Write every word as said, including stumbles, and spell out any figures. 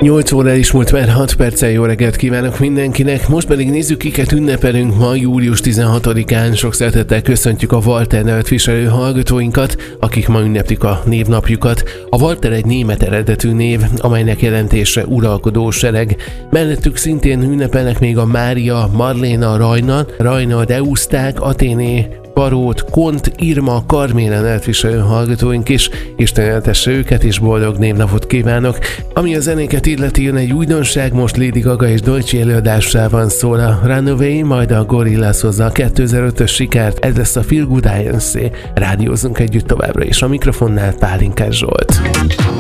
nyolc óra is múlt már hat perccel, jó reggelt kívánok mindenkinek, most pedig nézzük, kiket ünnepelünk ma július tizenhatodikán. Sok szeretettel köszöntjük a Walter nevet viselő hallgatóinkat, akik ma ünneplik a névnapjukat. A Walter egy német eredetű név, amelynek jelentése uralkodó sereg. Mellettük szintén ünnepelnek még a Mária, Marléna, Rajna, Rajna, Deuszták, Athéné, Barót, Kont, Irma, Karména nevet viselő hallgatóink is. Isten éltesse őket, és boldog névnapot kívánok. Ami a zenéket illeti, jön egy újdonság, most Lady Gaga és Dolce előadásában szól a Runaway, majd a Gorillaz hozza a kétezer-ötös sikert, ez lesz a Feel Good I N C. Rádiózunk együtt továbbra is, a mikrofonnál Pálinkás Zsolt.